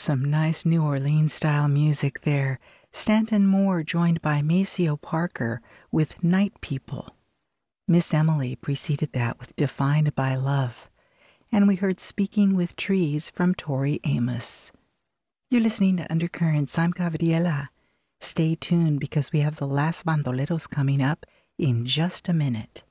Some nice New Orleans-style music there. Stanton Moore joined by Maceo Parker with Night People. Miss Emily preceded that with Defined by Love. And we heard Speaking with Trees from Tori Amos. You're listening to Undercurrents. I'm Gabriela. Stay tuned because we have the last bandoleros coming up in just a minute.